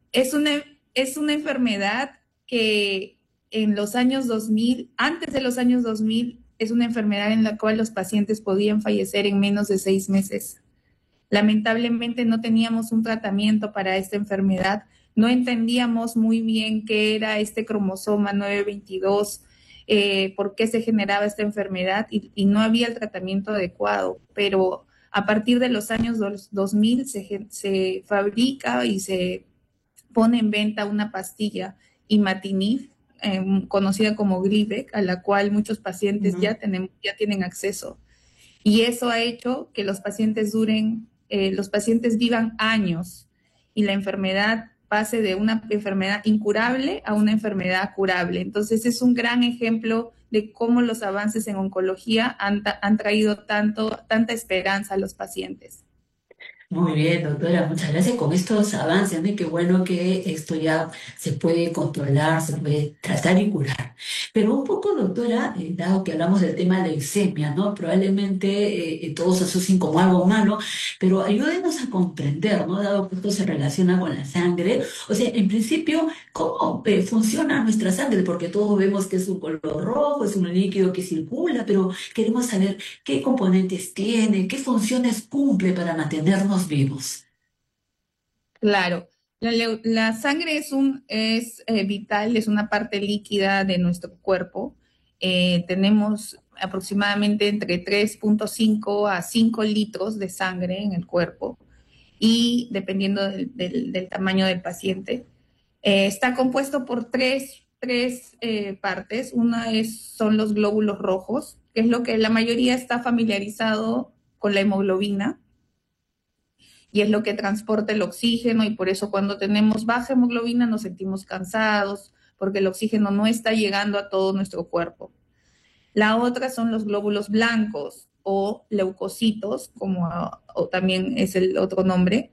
Es una, es una enfermedad que en los años 2000, antes de los años 2000, es una enfermedad en la cual los pacientes podían fallecer en menos de 6 meses. Lamentablemente no teníamos un tratamiento para esta enfermedad, no entendíamos muy bien qué era este cromosoma 922, por qué se generaba esta enfermedad y no había el tratamiento adecuado, pero a partir de los años 2000 se fabrica y se pone en venta una pastilla imatinib, conocida como Glivec, a la cual muchos pacientes Ujú. ya tienen acceso. Y eso ha hecho que los pacientes vivan años y la enfermedad pase de una enfermedad incurable a una enfermedad curable. Entonces es un gran ejemplo de cómo los avances en oncología han traído tanta esperanza a los pacientes. Muy bien, doctora, muchas gracias con estos avances, ¿no? Y qué bueno que esto ya se puede controlar, se puede tratar y curar. Pero un poco, doctora, dado que hablamos del tema de leucemia, ¿no? Probablemente todos asocien como algo malo, pero ayúdenos a comprender, ¿no? Dado que esto se relaciona con la sangre. O sea, en principio, ¿cómo funciona nuestra sangre? Porque todos vemos que es un color rojo, es un líquido que circula, pero queremos saber qué componentes tiene, qué funciones cumple para mantenernos vivos. Claro, la sangre es vital, es una parte líquida de nuestro cuerpo. Tenemos aproximadamente entre 3,5 a 5 litros de sangre en el cuerpo y dependiendo del tamaño del paciente. Está compuesto por tres partes. Son los glóbulos rojos, que es lo que la mayoría está familiarizado con la hemoglobina y es lo que transporta el oxígeno y por eso cuando tenemos baja hemoglobina nos sentimos cansados porque el oxígeno no está llegando a todo nuestro cuerpo. La otra son los glóbulos blancos o leucocitos, o también es el otro nombre.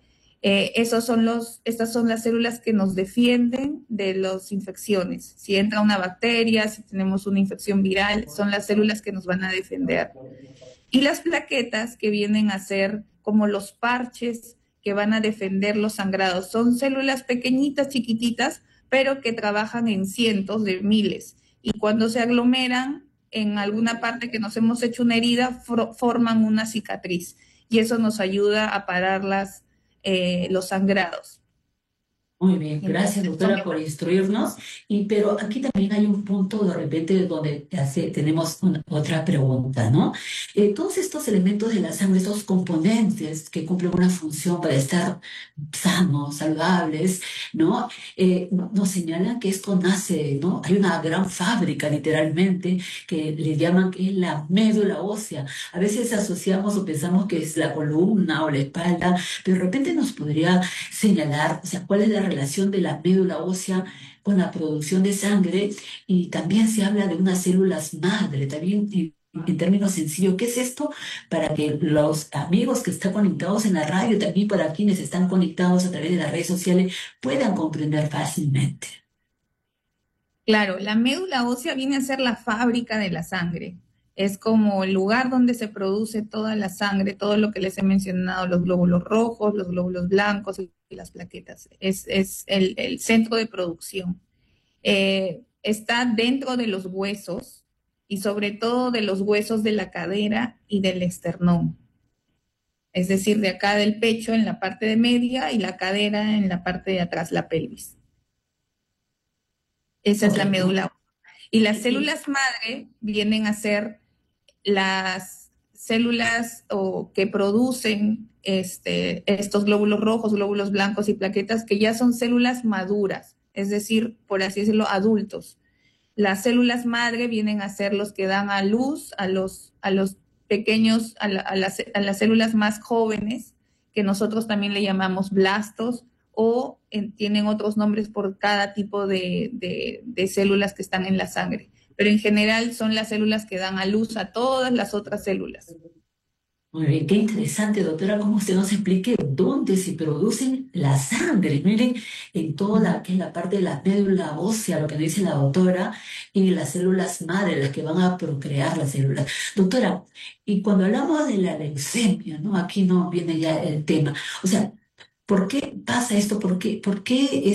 Estas son las células que nos defienden de las infecciones. Si entra una bacteria, si tenemos una infección viral, son las células que nos van a defender. Y las plaquetas que vienen a ser como los parches que van a defender los sangrados. Son células pequeñitas, chiquititas, pero que trabajan en cientos de miles. Y cuando se aglomeran en alguna parte que nos hemos hecho una herida, forman una cicatriz. Y eso nos ayuda a parar los sangrados. Muy bien, gracias Entonces, son doctora por instruirnos. Pero aquí también hay un punto de repente donde tenemos otra pregunta, ¿no? Todos estos elementos de la sangre, estos componentes que cumplen una función para estar sanos, saludables, ¿no? Nos señalan que esto nace, ¿no? Hay una gran fábrica literalmente que le llaman que es la médula ósea. A veces asociamos o pensamos que es la columna o la espalda, pero de repente nos podría señalar, o sea, cuál es la relación de la médula ósea con la producción de sangre, y también se habla de unas células madre, también en términos sencillos, ¿qué es esto? Para que los amigos que están conectados en la radio, también para quienes están conectados a través de las redes sociales, puedan comprender fácilmente. Claro, la médula ósea viene a ser la fábrica de la sangre. Es como el lugar donde se produce toda la sangre, todo lo que les he mencionado, los glóbulos rojos, los glóbulos blancos y las plaquetas. Es el centro de producción. Está dentro de los huesos y sobre todo de los huesos de la cadera y del esternón. Es decir, de acá del pecho en la parte de media y la cadera en la parte de atrás, la pelvis. Esa es la Correcto. médula. Y las Y, células madre vienen a ser las células que producen estos glóbulos rojos, glóbulos blancos y plaquetas, que ya son células maduras, es decir, por así decirlo, adultos. Las células madre vienen a ser los que dan a luz a los pequeños, a las células más jóvenes, que nosotros también le llamamos blastos, o tienen otros nombres por cada tipo de células que están en la sangre. Pero en general son las células que dan a luz a todas las otras células. muy bien, qué interesante, doctora, cómo usted nos explique dónde se producen la sangre. Miren, en toda la, que es la parte de la médula ósea, lo que nos dice la doctora, y las células madre, las que van a procrear las células. Doctora, y cuando hablamos de la leucemia, ¿no? Aquí no viene ya el tema. O sea, ¿por qué pasa esto? ¿Por qué